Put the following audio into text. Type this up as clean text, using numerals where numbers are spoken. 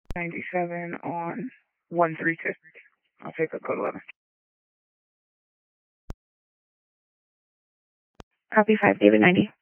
97 on 132. I'll take a code 11. Copy 5, David 90.